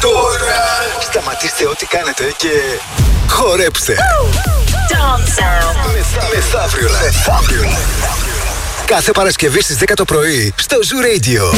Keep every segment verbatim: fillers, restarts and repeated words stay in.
Τώρα σταματήστε ό,τι κάνετε και χορέψτε. Μεθαύριο. Κάθε Παρασκευή στις δέκα το πρωί στο Zoo Radio.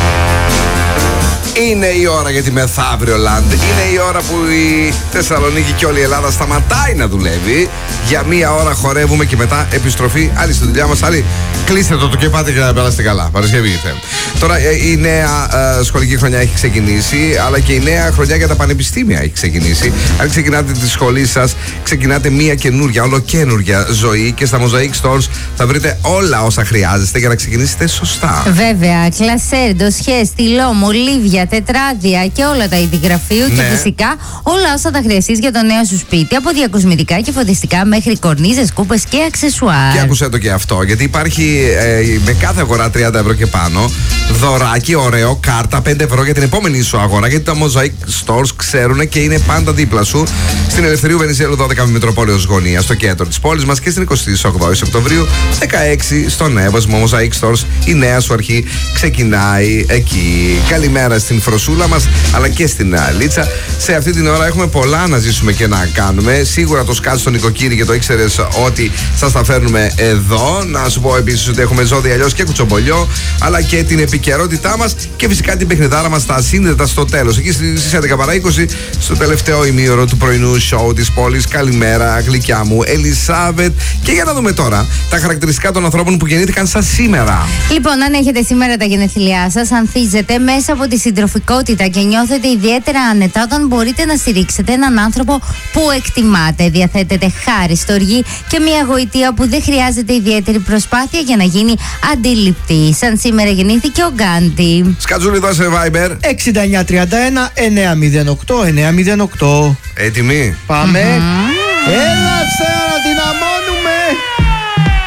Είναι η ώρα για τη Μεθαύριο Land. Είναι η ώρα που η Θεσσαλονίκη και όλη η Ελλάδα σταματάει να δουλεύει. Για μία ώρα χορεύουμε και μετά επιστροφή. Άλλοι στη δουλειά μας, άλλοι κλείστε το, το και πάτε και να περάσετε καλά. Παρασκευή ήρθε. Τώρα η νέα ε, σχολική χρονιά έχει ξεκινήσει, αλλά και η νέα χρονιά για τα πανεπιστήμια έχει ξεκινήσει. Αν ξεκινάτε τη σχολή σας, ξεκινάτε μία καινούρια, ολοκαίνουργια ζωή και στα Mosaic Stores θα βρείτε όλα όσα χρειάζεστε για να ξεκινήσετε σωστά. Βέβαια, κλασέρ, ντοσιέ, στυλό, μολύβια, τετράδια και όλα τα είδη γραφείου, ναι. Και φυσικά όλα όσα θα χρειαστείς για το νέο σου σπίτι, από διακοσμητικά και φωτιστικά μέχρι κορνίζες, κούπες και αξεσουάρ. Και άκουσε το και αυτό, γιατί υπάρχει ε, με κάθε αγορά τριάντα ευρώ και πάνω δωράκι ωραίο, κάρτα πέντε ευρώ για την επόμενη σου αγορά, γιατί τα Mosaic Stores ξέρουν και είναι πάντα δίπλα σου. Στην Ελευθερίου Βενιζέλου δώδεκα με Μητροπόλεως Γωνία, στο κέντρο της πόλης μας, και στην εικοστή όγδοη Οκτωβρίου δεκαέξι στον Εύωσμο. Mosaic Stores, η νέα σου αρχή ξεκινάει εκεί. Καλημέρα στην Φροσούλα μας, αλλά και στην Λίτσα. Σε αυτή την ώρα έχουμε πολλά να ζήσουμε και να κάνουμε. Σίγουρα το σκάτς στον νοικοκύρη, και το ήξερες ότι σας τα φέρνουμε εδώ. Να σου πω επίσης ότι έχουμε ζώδια αλλιώς και κουτσομπολιό, αλλά και την επικαιρότητά μας και φυσικά την παιχνιδάρα μας στα σύνδετα στο τέλος. Εκεί στις έντεκα παρά είκοσι, στο τελευταίο ημίωρο του πρωινού σοου της πόλης. Καλημέρα, γλυκιά μου, Ελισάβετ. Και για να δούμε τώρα τα χαρακτηριστικά των ανθρώπων που γεννήθηκαν σαν σήμερα. Λοιπόν, αν έχετε σήμερα τα γενέθλιά σας, ανθίζετε μέσα από τη συντροφικότητα και νιώθετε ιδιαίτερα άνετα όταν μπορείτε να στηρίξετε έναν άνθρωπο που εκτιμάτε. Διαθέτετε χάρη, στοργή και μια γοητεία που δεν χρειάζεται ιδιαίτερη προσπάθεια για να γίνει αντιληπτή. Σαν σήμερα γεννήθηκε ο Γκάντι. Σκατζούλη, δώσε Viber εξήντα εννιά τριάντα ένα εννιά μηδέν οκτώ εννιά μηδέν οκτώ. Έτοιμοι? Πάμε. Mm-hmm. Έλα, να δυναμώνουμε.